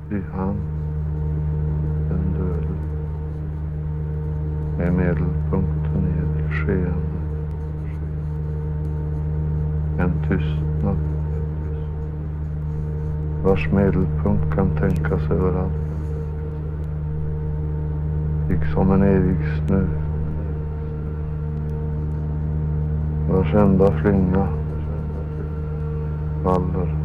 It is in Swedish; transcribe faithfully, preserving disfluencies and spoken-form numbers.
Ty han, den döde, med medelpunkten i ett skeende. En tystnad, vars medelpunkt kan tänkas överallt. Liksom en evig snö, vars enda flinga faller